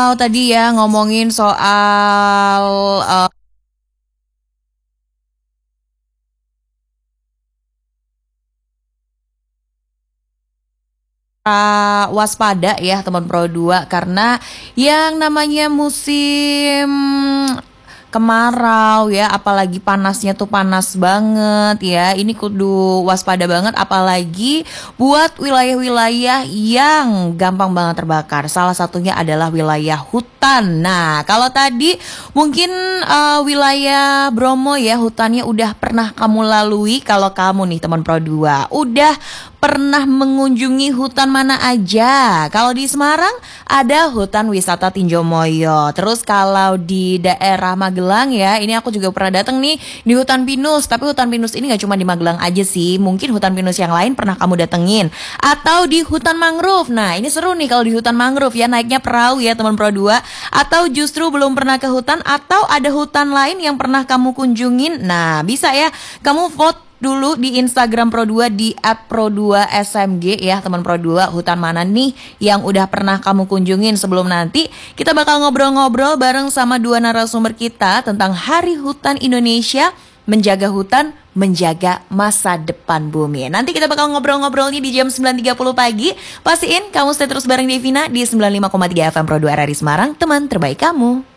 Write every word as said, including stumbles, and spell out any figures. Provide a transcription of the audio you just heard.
Wow, tadi ya ngomongin soal uh, waspada ya teman Pro dua, karena yang namanya musim kemarau ya, apalagi panasnya tuh panas banget ya. Ini kudu waspada banget, apalagi buat wilayah-wilayah yang gampang banget terbakar. Salah satunya adalah wilayah hutan. Nah, kalau tadi mungkin uh, wilayah Bromo ya, hutannya udah pernah kamu lalui. Kalau kamu nih teman Pro dua udah pernah mengunjungi hutan mana aja? Kalau di Semarang ada hutan wisata Tinjo Moyo. Terus kalau di daerah Magelang ya, ini aku juga pernah datang nih di hutan pinus. Tapi hutan pinus ini gak cuma di Magelang aja sih, mungkin hutan pinus yang lain pernah kamu datengin. Atau di hutan mangrove. Nah, ini seru nih kalau di hutan mangrove ya, naiknya perahu ya teman Pro dua. Atau justru belum pernah ke hutan, atau ada hutan lain yang pernah kamu kunjungin. Nah, bisa ya kamu vote dulu di Instagram Pro dua di at pro dua S M G ya teman Pro dua, hutan mana nih yang udah pernah kamu kunjungin. Sebelum nanti kita bakal ngobrol-ngobrol bareng sama dua narasumber kita tentang Hari Hutan Indonesia, menjaga hutan, menjaga masa depan bumi. Nanti kita bakal ngobrol-ngobrolnya di jam sembilan tiga puluh pagi. Pastiin kamu stay terus bareng Devina di sembilan puluh lima koma tiga F M Pro dua R R I Semarang, teman terbaik kamu.